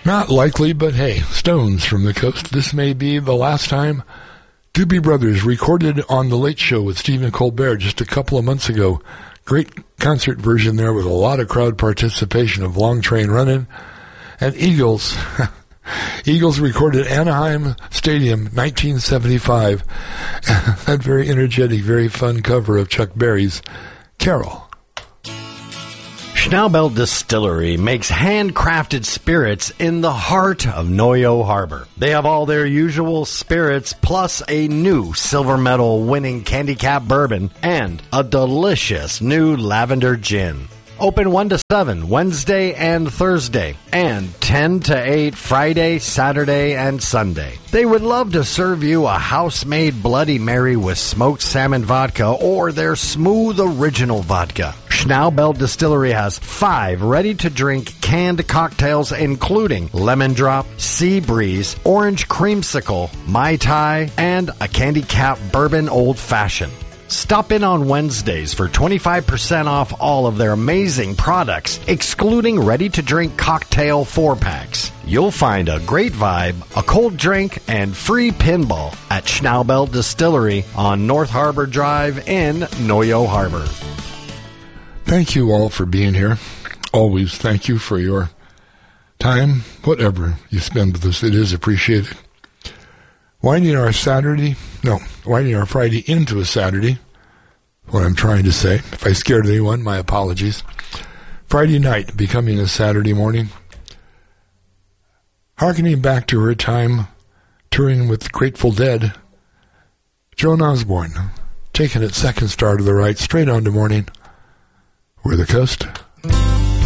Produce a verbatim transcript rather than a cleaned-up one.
Not likely, but hey, Stones from the coast. This may be the last time. Doobie Brothers recorded on The Late Show with Stephen Colbert just a couple of months ago. Great concert version there with a lot of crowd participation of Long Train Runnin'. And Eagles, Eagles recorded Anaheim Stadium, nineteen seventy-five. That very energetic, very fun cover of Chuck Berry's Carol. Schnaubelt Distillery makes handcrafted spirits in the heart of Noyo Harbor. They have all their usual spirits, plus a new silver medal winning Candy Cap bourbon and a delicious new lavender gin. Open one to seven Wednesday and Thursday, and ten to eight Friday, Saturday, and Sunday. They would love to serve you a house-made Bloody Mary with smoked salmon vodka or their smooth original vodka. Schnaubelt Distillery has five ready-to-drink canned cocktails including Lemon Drop, Sea Breeze, Orange Creamsicle, Mai Tai, and a Candy Cap Bourbon Old Fashioned. Stop in on Wednesdays for twenty-five percent off all of their amazing products, excluding ready-to-drink cocktail four-packs. You'll find a great vibe, a cold drink, and free pinball at Schnaubelt Distillery on North Harbor Drive in Noyo Harbor. Thank you all for being here. Always thank you for your time, whatever you spend with us. It is appreciated. Winding our Saturday, no, winding our Friday into a Saturday, what I'm trying to say. If I scared anyone, my apologies. Friday night becoming a Saturday morning. Harkening back to her time touring with Grateful Dead, Joan Osborne, taking it second star to the right, straight on to morning. We're the coast.